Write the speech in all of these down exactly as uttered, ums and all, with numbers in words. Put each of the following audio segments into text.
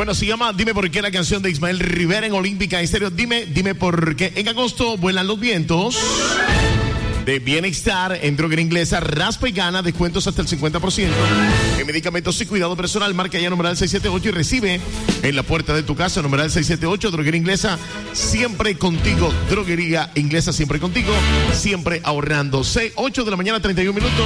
Bueno, se llama Dime por qué, la canción de Ismael Rivera en Olímpica Estéreo. Dime, dime por qué. En agosto vuelan los vientos de Bienestar en Droguería Inglesa. Raspa y gana, descuentos hasta el cincuenta por ciento. En medicamentos y cuidado personal, marca ya numeral seis siete ocho y recibe en la puerta de tu casa, numeral seis siete ocho. Droguería Inglesa, siempre contigo. Droguería Inglesa, siempre contigo, siempre ahorrando. seis, ocho de la mañana, treinta y un minutos.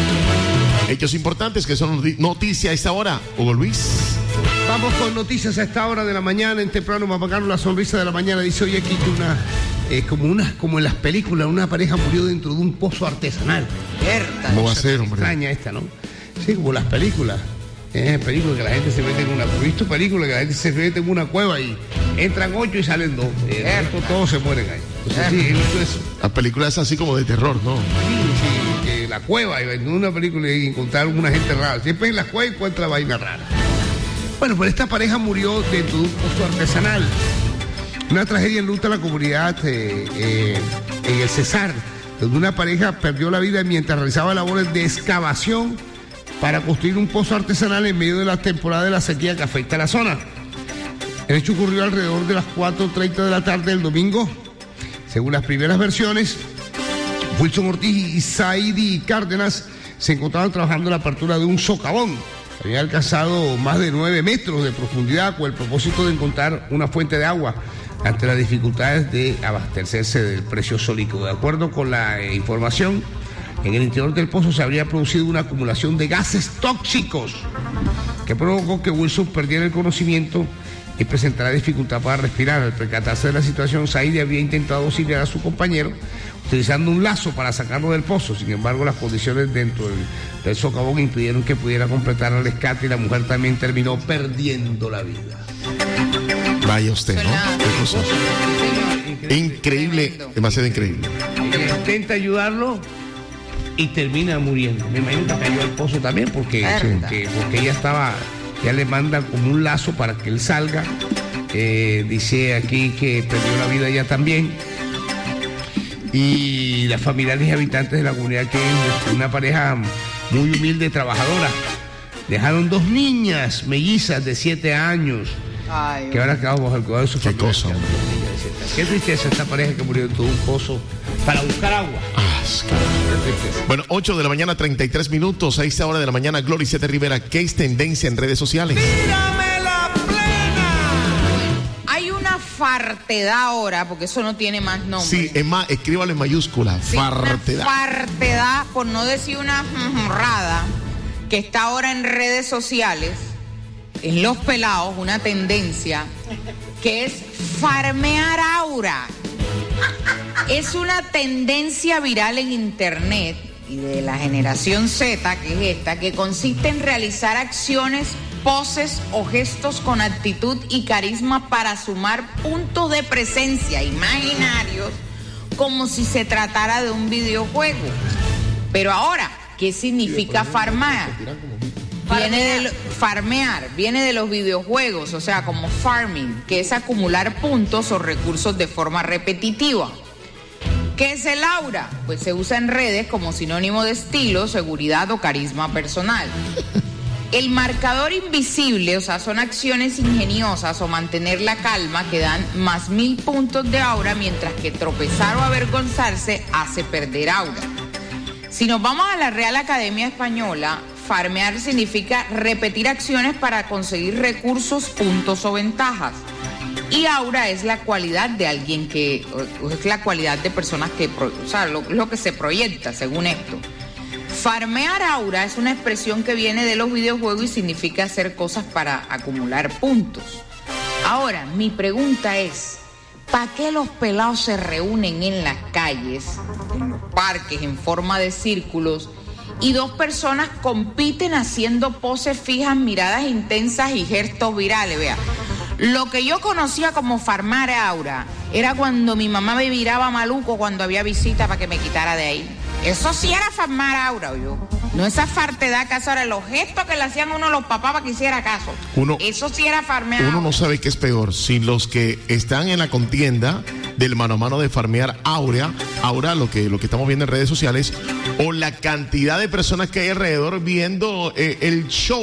Hechos importantes que son noticias a esta hora. Hugo Luis. Vamos con noticias a esta hora de la mañana. En temprano, Papá Carlos, la sonrisa de la mañana, dice hoy aquí que una, eh, como una, como en las películas, una pareja murió dentro de un pozo artesanal. Mierda. ¿Cómo va a ser, hombre? Extraña esta, ¿no? Sí, como las películas. Eh, películas que la gente se mete en una... He visto películas que la gente se mete en una cueva y entran ocho y salen dos. Eh, todos se mueren ahí. Entonces, sí, he visto eso. La película es así como de terror, ¿no? Sí, sí, que la cueva, y en una película y encontraron una gente rara. Siempre en la cueva encuentra vaina rara. Bueno, pues esta pareja murió dentro de un pozo artesanal. Una tragedia enluta a la comunidad eh, eh, en el Cesar, donde una pareja perdió la vida mientras realizaba labores de excavación para construir un pozo artesanal en medio de la temporada de la sequía que afecta a la zona. El hecho ocurrió alrededor de las cuatro treinta de la tarde del domingo. Según las primeras versiones, Wilson Ortiz y Saidi Cárdenas se encontraban trabajando en la apertura de un socavón. Había alcanzado más de nueve metros de profundidad con el propósito de encontrar una fuente de agua ante las dificultades de abastecerse del precioso líquido. De acuerdo con la eh, información, en el interior del pozo se habría producido una acumulación de gases tóxicos que provocó que Wilson perdiera el conocimiento y presentara dificultad para respirar. Al percatarse de la situación, Saidi había intentado auxiliar a su compañero utilizando un lazo para sacarlo del pozo. Sin embargo, las condiciones dentro del, del socavón impidieron que pudiera completar el rescate y la mujer también terminó perdiendo la vida. Vaya usted, ¿no? Qué cosa. Increíble, increíble, demasiado increíble. Ella intenta ayudarlo y termina muriendo. Me imagino que cayó al pozo también porque, porque, porque ella estaba, ya le mandan como un lazo para que él salga. Eh, dice aquí que perdió la vida ella también. Y las familiares y habitantes de la comunidad, que es una pareja muy humilde, trabajadora, dejaron dos niñas mellizas de siete años. Ay, que ahora quedamos bajo el cuidado de su familia. Qué cosa. Qué tristeza esta pareja que murió en todo un pozo para buscar agua. Ah, bueno, ocho de la mañana, treinta y tres minutos. A esta hora de la mañana, Gloria Siete Rivera, ¿qué es tendencia en redes sociales? ¡Tírame la plena! Hay una fartedad ahora, porque eso no tiene más nombre. Sí, es más, escríbalo en mayúscula. Sí, fartedad. Una fartedad, por no decir una rada, que está ahora en redes sociales, en los pelados, una tendencia que es farmear aura. Es una tendencia viral en internet y de la generación Z, que es esta, que consiste en realizar acciones, poses o gestos con actitud y carisma para sumar puntos de presencia imaginarios como si se tratara de un videojuego. Pero ahora, ¿qué significa farmear? Viene de, farmear, viene de los videojuegos, o sea, como farming, que es acumular puntos o recursos de forma repetitiva. ¿Qué es el aura? Pues se usa en redes como sinónimo de estilo, seguridad o carisma personal. El marcador invisible, o sea, son acciones ingeniosas o mantener la calma que dan más mil puntos de aura, mientras que tropezar o avergonzarse hace perder aura. Si nos vamos a la Real Academia Española, farmear significa repetir acciones para conseguir recursos, puntos o ventajas. Y aura es la cualidad de alguien que, es la cualidad de personas que, o sea, lo, lo que se proyecta según esto. Farmear aura es una expresión que viene de los videojuegos y significa hacer cosas para acumular puntos. Ahora, mi pregunta es, ¿para qué los pelados se reúnen en las calles, en los parques, en forma de círculos, y dos personas compiten haciendo poses fijas, miradas intensas y gestos virales? Vea, lo que yo conocía como farmar aura era cuando mi mamá me viraba maluco cuando había visita para que me quitara de ahí. Eso sí era farmar aura, yo. No esa fartedad que hace ahora, los gestos que le hacían uno los papás para que hiciera caso. Uno, Eso sí era farmear Uno aura. No sabe qué es peor, si los que están en la contienda del mano a mano de farmear aura, aura, lo que, lo que estamos viendo en redes sociales, o la cantidad de personas que hay alrededor viendo eh, el show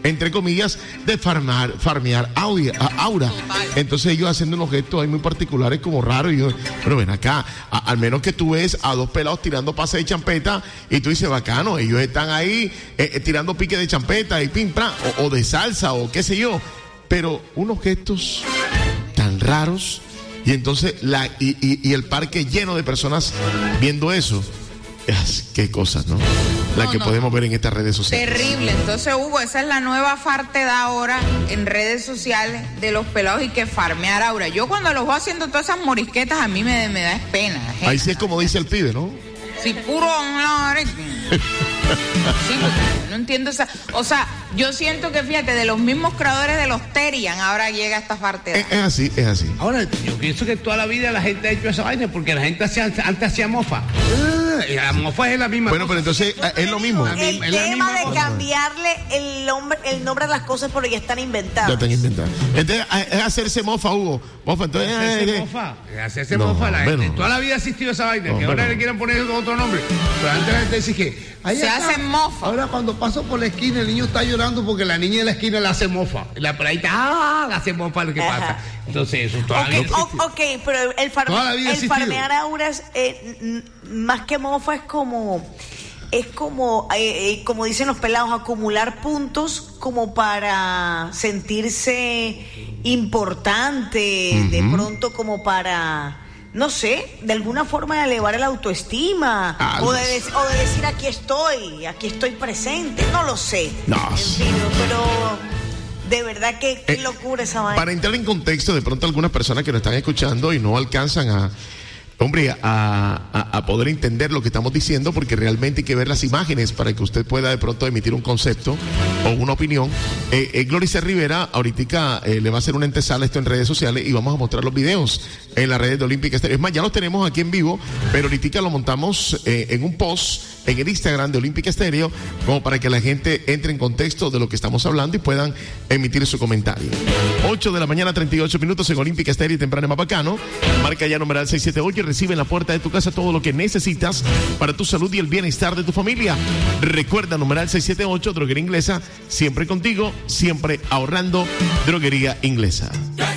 entre comillas, de farmar, farmear audia, a, aura. Entonces ellos haciendo unos gestos ahí muy particulares como raros. Y yo, pero ven acá, a, al menos que tú ves a dos pelados tirando pases de champeta y tú dices, bacano, ellos están ahí eh, eh, tirando pique de champeta y pim, pam, o, o de salsa o qué sé yo. Pero unos gestos tan raros. Y entonces la y, y, y el parque lleno de personas viendo eso. Es, qué cosas, ¿no? La no, que no. podemos ver en estas redes sociales. Terrible. Entonces, Hugo, esa es la nueva fartedad ahora en redes sociales de los pelados y que farmear aura. Yo cuando los voy haciendo todas esas morisquetas, a mí me, me da pena. Gente. Ahí sí es como dice el pibe, ¿no? Sí, puro... Sí, no entiendo esa... O sea, yo siento que, fíjate, de los mismos creadores de los Terian, ahora llega esta parte. Es, es así, es así. Ahora, yo pienso que toda la vida la gente ha hecho esa vaina porque la gente hacía, antes hacía mofa. Y la mofa es la misma Bueno, cosa. pero entonces es, es lo mismo. El es la tema misma de cosa. cambiarle el nombre, el nombre a las cosas porque ya están inventadas. Ya están inventadas. Entonces es hacerse mofa, Hugo. Mofa, entonces... Hacerse eh, mofa. Hacerse no, mofa. La gente, bueno. Toda la vida ha existido esa vaina. No, que ahora bueno. le quieran poner otro nombre. Pero antes la gente decía que... ahí Se está. hacen mofa. Ahora cuando paso por la esquina el niño está llorando porque la niña de la esquina le hace mofa. Y la peladita, ah, le hace mofa lo que Ajá. pasa. Entonces eso toda Ok, la vida o- ok, pero el, farme- Toda la vida ha el existido. farmear auras, eh, n- más que mofa, es como, es como, eh, eh, como dicen los pelados, acumular puntos como para sentirse importante, Uh-huh. de pronto como para, no sé, de alguna forma elevar el autoestima, Ah, o, de, no. de- o de decir aquí estoy, aquí estoy presente, no lo sé. No. En fin, pero de verdad que qué Eh, locura esa vaina. Para entrar en contexto, de pronto algunas personas que nos están escuchando y no alcanzan a, hombre, a, a, a poder entender lo que estamos diciendo, porque realmente hay que ver las imágenes para que usted pueda de pronto emitir un concepto o una opinión. Eh, eh, Glorice Rivera ahorita eh, le va a hacer una antesala esto en redes sociales y vamos a mostrar los videos en las redes de Olímpica Estéreo. Es más, ya los tenemos aquí en vivo, pero ahorita lo montamos eh, en un post en el Instagram de Olímpica Estéreo, como para que la gente entre en contexto de lo que estamos hablando y puedan emitir su comentario. ocho de la mañana, treinta y ocho minutos en Olímpica Estéreo y temprano en Mapacano. Marca ya numeral seis siete ocho y recibe en la puerta de tu casa todo lo que necesitas para tu salud y el bienestar de tu familia. Recuerda, numeral seis siete ocho, Droguería Inglesa, siempre contigo, siempre ahorrando. Droguería Inglesa.